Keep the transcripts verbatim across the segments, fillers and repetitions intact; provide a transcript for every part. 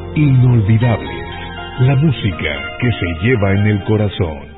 Inolvidables, la música que se lleva en el corazón.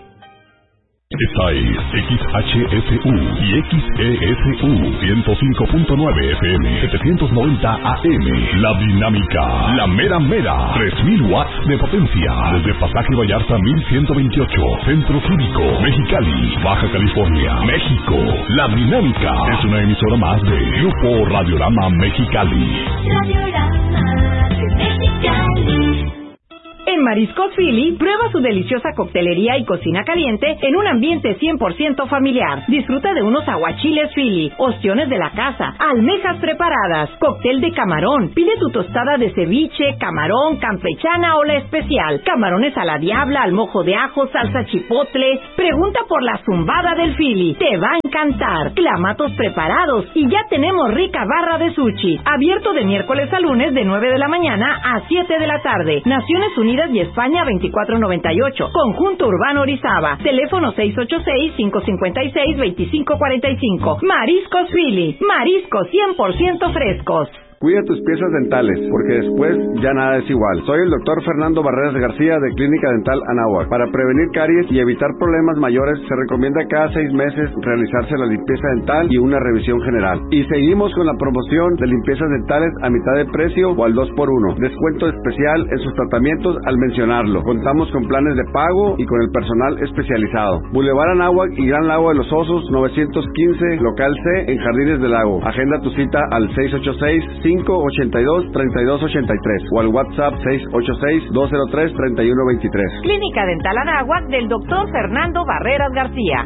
Esta es X H S U y X E S U ciento cinco punto nueve F M, setecientos noventa A M. La dinámica, la mera mera, tres mil watts de potencia. Desde Pasaje Vallarta mil ciento veintiocho, Centro Cívico, Mexicali, Baja California, México. La dinámica es una emisora más de Grupo Radiorama Mexicali. Radiorama Mexicali. En Mariscos Philly, prueba su deliciosa coctelería y cocina caliente en un ambiente cien por ciento familiar. Disfruta de unos aguachiles Philly, ostiones de la casa, almejas preparadas, cóctel de camarón. Pide tu tostada de ceviche, camarón, campechana o la especial. Camarones a la diabla, al mojo de ajo, salsa chipotle. Pregunta por la zumbada del Philly. Te va a encantar. Clamatos preparados y ya tenemos rica barra de sushi. Abierto de miércoles a lunes de nueve de la mañana a siete de la tarde. Naciones Unidas y España veinticuatro noventa y ocho. Conjunto Urbano Orizaba. Teléfono seis ocho seis, cinco cinco seis, dos cinco cuatro cinco. Mariscos Philly. Mariscos cien por ciento frescos. Cuida tus piezas dentales, porque después ya nada es igual. Soy el doctor Fernando Barreras García de Clínica Dental Anáhuac. Para prevenir caries y evitar problemas mayores, se recomienda cada seis meses realizarse la limpieza dental y una revisión general. Y seguimos con la promoción de limpiezas dentales a mitad de precio o al dos por uno. Descuento especial en sus tratamientos al mencionarlo. Contamos con planes de pago y con el personal especializado. Boulevard Anáhuac y Gran Lago de los Osos, novecientos quince, local C, en Jardines del Lago. Agenda tu cita al seis ocho seis, cinco ochenta y dos, treinta y dos ochenta y tres o al WhatsApp seis ocho seis, dos cero tres, treinta y uno veintitrés. Clínica Dental Anáhuac del doctor Fernando Barreras García.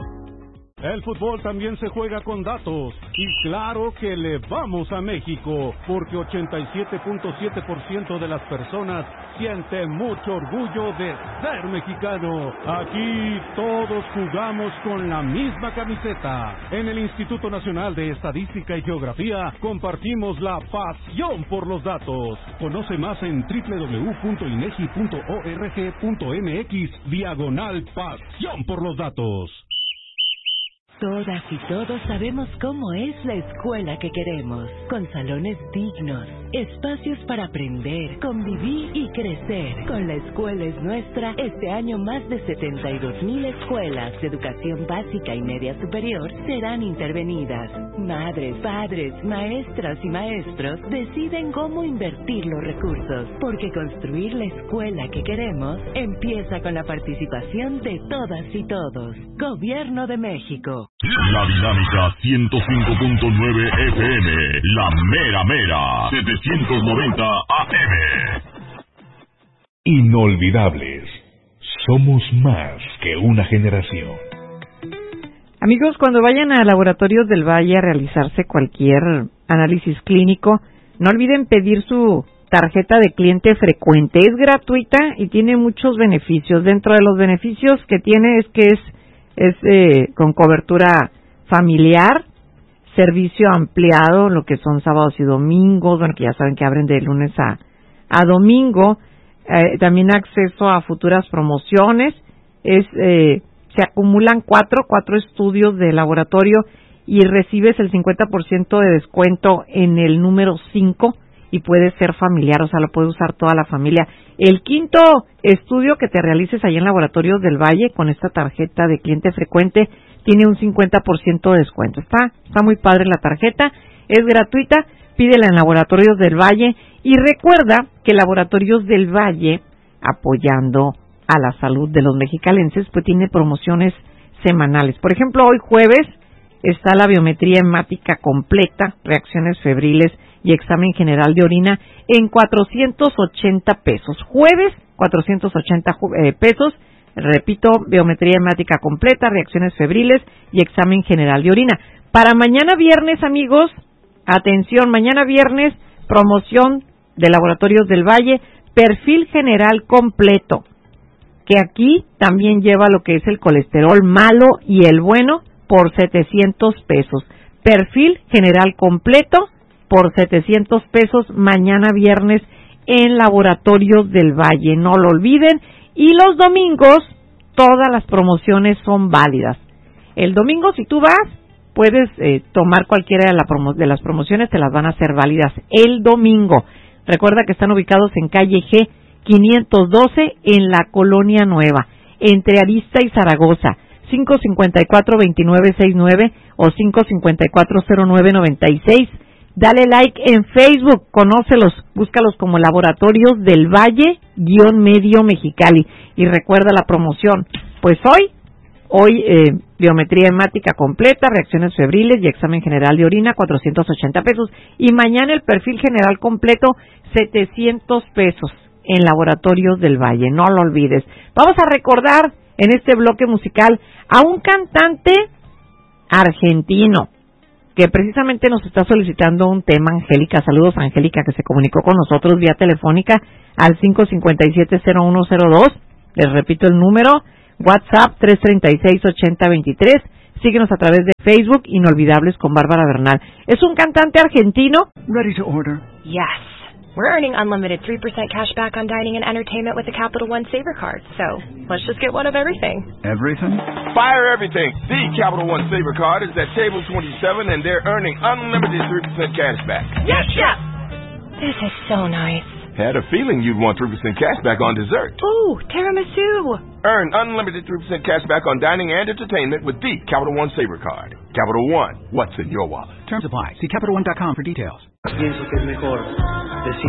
El fútbol también se juega con datos y claro que le vamos a México porque ochenta y siete punto siete por ciento de las personas siente mucho orgullo de ser mexicano. Aquí todos jugamos con la misma camiseta. En el Instituto Nacional de Estadística y Geografía compartimos la pasión por los datos. Conoce más en doble u doble u doble u punto inegi punto org punto mx diagonal pasión por los datos. Todas y todos sabemos cómo es la escuela que queremos, con salones dignos, espacios para aprender, convivir y crecer. Con La Escuela es Nuestra, este año más de setenta y dos mil escuelas de educación básica y media superior serán intervenidas. Madres, padres, maestras y maestros deciden cómo invertir los recursos, porque construir la escuela que queremos empieza con la participación de todas y todos. Gobierno de México. La dinámica ciento cinco punto nueve F M, la mera mera, setecientos noventa A M. Inolvidables, somos más que una generación. Amigos, cuando vayan a Laboratorios del Valle a realizarse cualquier análisis clínico, no olviden pedir su tarjeta de cliente frecuente. Es gratuita y tiene muchos beneficios. Dentro de los beneficios que tiene es que es es eh, con cobertura familiar, servicio ampliado, lo que son sábados y domingos, bueno, que ya saben que abren de lunes a, a domingo, eh, también acceso a futuras promociones, es eh, se acumulan cuatro, cuatro estudios de laboratorio y recibes el cincuenta por ciento de descuento en el número cinco y puede ser familiar, o sea, lo puede usar toda la familia. El quinto estudio que te realices ahí en Laboratorios del Valle con esta tarjeta de cliente frecuente tiene un cincuenta por ciento de descuento. Está, está muy padre la tarjeta, es gratuita, pídela en Laboratorios del Valle y recuerda que Laboratorios del Valle, apoyando a la salud de los mexicalenses, pues tiene promociones semanales. Por ejemplo, hoy jueves está la biometría hemática completa, reacciones febriles y examen general de orina en cuatrocientos ochenta pesos. Jueves, cuatrocientos ochenta eh, pesos. Repito, biometría hemática completa, reacciones febriles y examen general de orina. Para mañana viernes, amigos, atención, mañana viernes, promoción de Laboratorios del Valle, perfil general completo, que aquí también lleva lo que es el colesterol malo y el bueno por setecientos pesos. Perfil general completo por setecientos pesos mañana viernes en Laboratorios del Valle. No lo olviden. Y los domingos, todas las promociones son válidas. El domingo, si tú vas, puedes eh, tomar cualquiera de, la promo- de las promociones, te las van a hacer válidas el domingo. Recuerda que están ubicados en calle G quinientos doce en la Colonia Nueva, entre Arista y Zaragoza, cinco cinco cuatro, dos nueve seis nueve o cinco cinco cuatro, cero nueve nueve seis. Dale like en Facebook, conócelos, búscalos como Laboratorios del Valle guión medio Mexicali. Y recuerda la promoción, pues hoy, hoy eh, biometría hemática completa, reacciones febriles y examen general de orina, cuatrocientos ochenta pesos. Y mañana el perfil general completo, setecientos pesos en Laboratorios del Valle, no lo olvides. Vamos a recordar en este bloque musical a un cantante argentino que precisamente nos está solicitando un tema, Angélica. Saludos, Angélica, que se comunicó con nosotros vía telefónica al cinco cinco siete, cero uno cero dos. Les repito el número, WhatsApp tres tres seis, ocho cero dos tres. Síguenos a través de Facebook, Inolvidables con Bárbara Bernal. Es un cantante argentino. Ready to order? Yes. We're earning unlimited three percent cash back on dining and entertainment with the Capital One Saver Card. So, let's just get one of everything. Everything? Fire everything. The Capital One Saver Card is at table twenty-seven, and they're earning unlimited three percent cash back. Yes, chef! This is so nice. Had a feeling you'd want three percent cash back on dessert. Ooh, tiramisu. Earn unlimited three percent cash back on dining and entertainment with the Capital One Saver Card. Capital One, what's in your wallet? Terms apply. See Capital One dot com for details. Pienso que es mejor decir